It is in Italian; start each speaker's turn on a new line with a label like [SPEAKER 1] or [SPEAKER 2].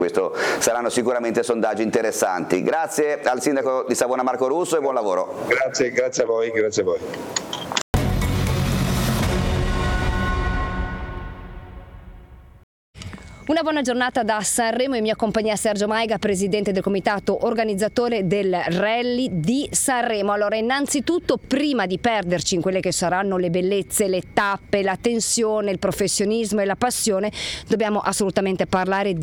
[SPEAKER 1] Questo saranno sicuramente sondaggi interessanti. Grazie al sindaco di Savona Marco Russo e buon lavoro.
[SPEAKER 2] Grazie a voi, grazie a voi.
[SPEAKER 3] Una buona giornata da Sanremo, in mia compagnia Sergio Maiga, presidente del comitato organizzatore del Rally di Sanremo. Allora, innanzitutto, prima di perderci in quelle che saranno le bellezze, le tappe, la tensione, il professionismo e la passione, dobbiamo assolutamente parlare di